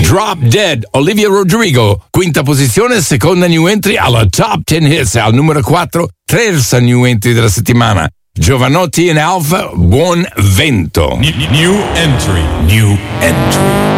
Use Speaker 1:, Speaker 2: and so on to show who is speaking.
Speaker 1: Drop Dead, Olivia Rodrigo, quinta posizione, seconda new entry alla Top 10 Hits, al numero 4, terza new entry della settimana. Giovanotti and Alpha, Buon Vento.
Speaker 2: New entry.